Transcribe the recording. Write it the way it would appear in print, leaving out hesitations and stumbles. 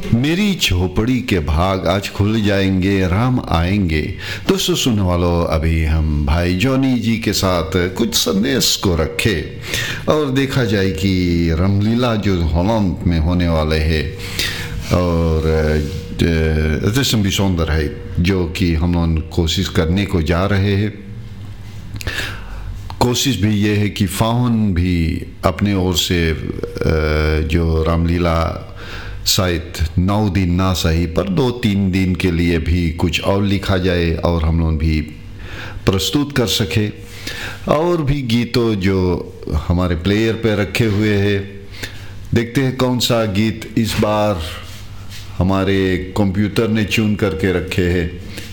मेरी झोपड़ी के भाग आज खुल जाएंगे, राम आएंगे। दोस्तों सुनने वालों, अभी हम भाई जॉनी जी के साथ कुछ संदेश को रखे और देखा जाए कि रामलीला जो हॉलैंड में होने वाले है और दृश्य भी सुंदर है, जो कि हम लोग कोशिश करने को जा रहे हैं। कोशिश भी ये है कि फाउन भी अपने ओर से जो रामलीला शायद 9 दिन ना सही पर 2-3 दिन के लिए भी कुछ और लिखा जाए और हम लोग भी प्रस्तुत कर सके। और भी गीतों जो हमारे प्लेयर पे रखे हुए हैं, देखते हैं कौन सा गीत इस बार हमारे कंप्यूटर ने चुन करके रखे हैं।